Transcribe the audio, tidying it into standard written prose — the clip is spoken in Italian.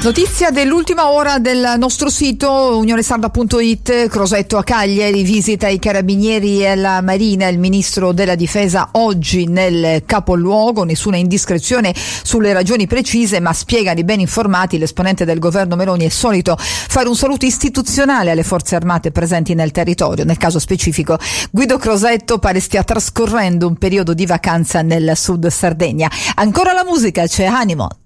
Notizia dell'ultima ora del nostro sito unionesarda.it. Crosetto a Cagliari, visita i carabinieri e la Marina, il ministro della difesa oggi nel capoluogo, nessuna indiscrezione sulle ragioni precise, ma spiega di ben informati l'esponente del governo Meloni è solito fare un saluto istituzionale alle forze armate presenti nel territorio. Nel caso specifico Guido Crosetto pare stia trascorrendo un periodo di vacanza nel sud Sardegna. Ancora la musica, c'è Animo.